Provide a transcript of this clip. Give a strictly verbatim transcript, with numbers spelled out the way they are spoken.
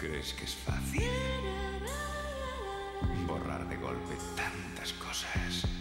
¿Crees que es fácil borrar de golpe tantas cosas?